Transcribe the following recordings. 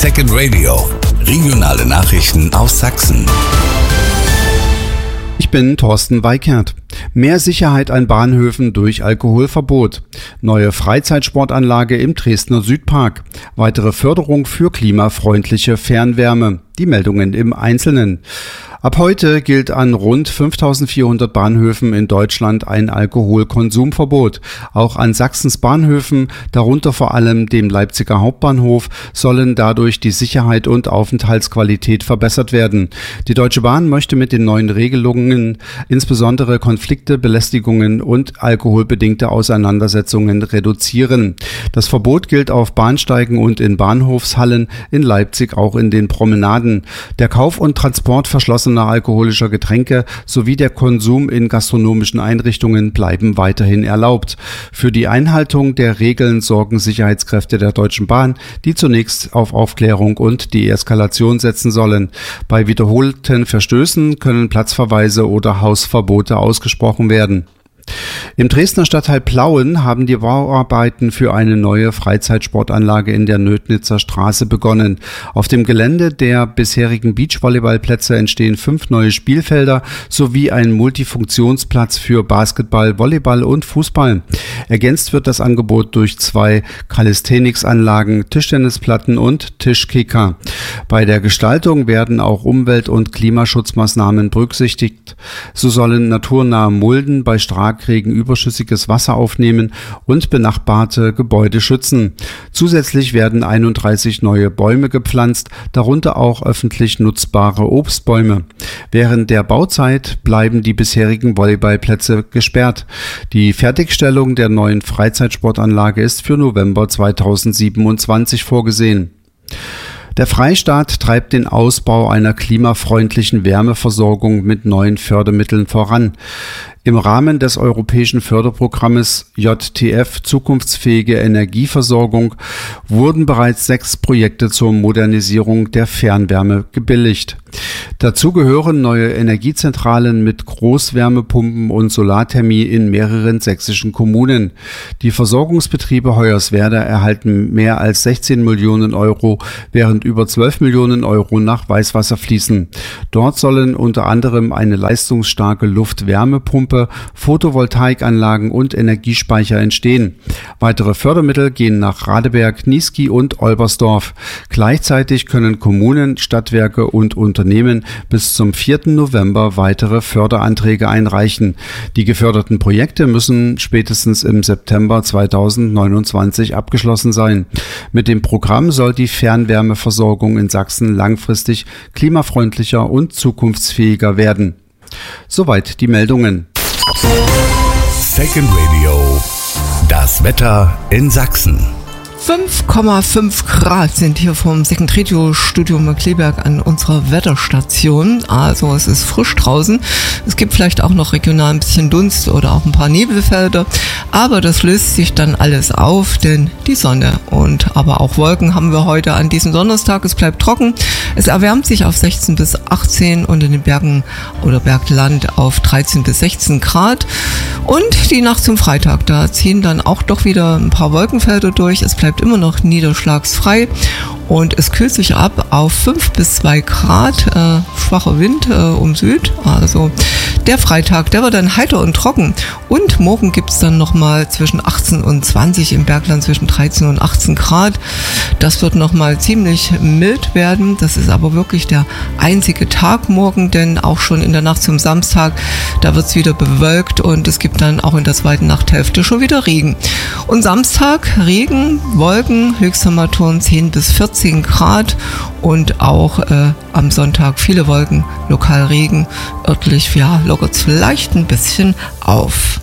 Second Radio. Regionale Nachrichten aus Sachsen. Ich bin Thorsten Weikert. Mehr Sicherheit an Bahnhöfen durch Alkoholverbot. Neue Freizeitsportanlage im Dresdner Südpark. Weitere Förderung für klimafreundliche Fernwärme. Die Meldungen im Einzelnen. Ab heute gilt an rund 5400 Bahnhöfen in Deutschland ein Alkoholkonsumverbot. Auch an Sachsens Bahnhöfen, darunter vor allem dem Leipziger Hauptbahnhof, sollen dadurch die Sicherheit und Aufenthaltsqualität verbessert werden. Die Deutsche Bahn möchte mit den neuen Regelungen insbesondere Konflikte, Belästigungen und alkoholbedingte Auseinandersetzungen reduzieren. Das Verbot gilt auf Bahnsteigen und in Bahnhofshallen, in Leipzig auch in den Promenaden. Der Kauf und Transport verschlossener alkoholischer Getränke sowie der Konsum in gastronomischen Einrichtungen bleiben weiterhin erlaubt. Für die Einhaltung der Regeln sorgen Sicherheitskräfte der Deutschen Bahn, die zunächst auf Aufklärung und Deeskalation setzen sollen. Bei wiederholten Verstößen können Platzverweise oder Hausverbote ausgesprochen werden. Im Dresdner Stadtteil Plauen haben die Bauarbeiten für eine neue Freizeitsportanlage in der Nödnitzer Straße begonnen. Auf dem Gelände der bisherigen Beachvolleyballplätze entstehen 5 neue Spielfelder sowie ein Multifunktionsplatz für Basketball, Volleyball und Fußball. Ergänzt wird das Angebot durch 2 Calisthenics-Anlagen, Tischtennisplatten und Tischkicker. Bei der Gestaltung werden auch Umwelt- und Klimaschutzmaßnahmen berücksichtigt. So sollen naturnahe Mulden bei Starkregen überschüssiges Wasser aufnehmen und benachbarte Gebäude schützen. Zusätzlich werden 31 neue Bäume gepflanzt, darunter auch öffentlich nutzbare Obstbäume. Während der Bauzeit bleiben die bisherigen Volleyballplätze gesperrt. Die Fertigstellung der neuen Freizeitsportanlage ist für November 2027 vorgesehen. Der Freistaat treibt den Ausbau einer klimafreundlichen Wärmeversorgung mit neuen Fördermitteln voran. Im Rahmen des europäischen Förderprogrammes JTF Zukunftsfähige Energieversorgung wurden bereits 6 Projekte zur Modernisierung der Fernwärme gebilligt. Dazu gehören neue Energiezentralen mit Großwärmepumpen und Solarthermie in mehreren sächsischen Kommunen. Die Versorgungsbetriebe Hoyerswerda erhalten mehr als 16 Millionen Euro, während über 12 Millionen Euro nach Weißwasser fließen. Dort sollen unter anderem eine leistungsstarke Luft-Wärmepumpe, Photovoltaikanlagen und Energiespeicher entstehen. Weitere Fördermittel gehen nach Radeberg, Niesky und Olbersdorf. Gleichzeitig können Kommunen, Stadtwerke und Unternehmen bis zum 4. November weitere Förderanträge einreichen. Die geförderten Projekte müssen spätestens im September 2029 abgeschlossen sein. Mit dem Programm soll die Fernwärmeversorgung in Sachsen langfristig klimafreundlicher und zukunftsfähiger werden. Soweit die Meldungen. Second Radio. Das Wetter in Sachsen. 5,5 Grad sind hier vom Second Radio Studio Markkleeberg an unserer Wetterstation. Also es ist frisch draußen. Es gibt vielleicht auch noch regional ein bisschen Dunst oder auch ein paar Nebelfelder. Aber das löst sich dann alles auf, denn die Sonne und aber auch Wolken haben wir heute an diesem Donnerstag. Es bleibt trocken. Es erwärmt sich auf 16 bis 18 und in den Bergen oder Bergland auf 13 bis 16 Grad. Und die Nacht zum Freitag, da ziehen dann auch doch wieder ein paar Wolkenfelder durch. Es bleibt immer noch niederschlagsfrei und es kühlt sich ab auf 5 bis 2 Grad, schwacher Wind Süd. Also der Freitag, der wird dann heiter und trocken und morgen gibt es dann nochmal zwischen 18 und 20 im Bergland zwischen 13 und 18 Grad. Das wird nochmal ziemlich mild werden. Das ist aber wirklich der einzige Tag morgen, denn auch schon in der Nacht zum Samstag, da wird es wieder bewölkt und es gibt dann auch in der zweiten Nachthälfte schon wieder Regen. Und Samstag Regen, Wolken, Höchsttemperaturen 10 bis 14 Grad und auch am Sonntag viele Wolken, lokal Regen, örtlich lockert es vielleicht ein bisschen auf.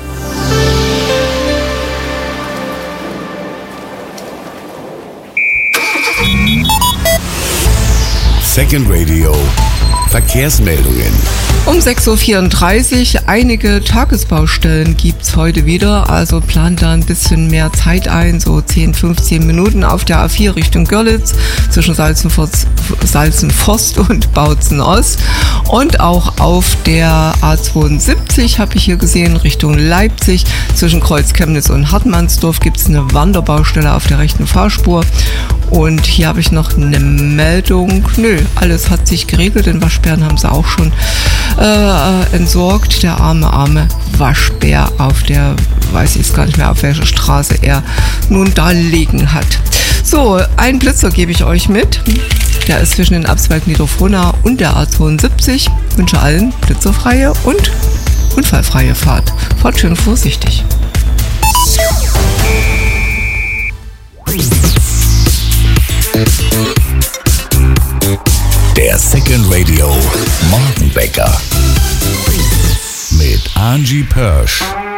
Second Radio. Verkehrsmeldungen. Um 6.34 Uhr, einige Tagesbaustellen gibt's heute wieder, also plant da ein bisschen mehr Zeit ein, so 10, 15 Minuten auf der A4 Richtung Görlitz, zwischen Salzenforst und Bautzen-Ost und auch auf der A72 habe ich hier gesehen, Richtung Leipzig, zwischen Kreuz Chemnitz und Hartmannsdorf gibt's eine Wanderbaustelle auf der rechten Fahrspur Und hier habe ich noch eine Meldung. Nö, alles hat sich geregelt. Den Waschbären haben sie auch schon entsorgt. Der arme Waschbär auf der, weiß ich jetzt gar nicht mehr, auf welcher Straße er nun da liegen hat. So, einen Blitzer gebe ich euch mit. Der ist zwischen den Abzweigen Niederfrohnau und der A72. Ich wünsche allen blitzerfreie und unfallfreie Fahrt. Fahrt schön vorsichtig. Der Second Radio Morgenwecker mit Angie Pörsch.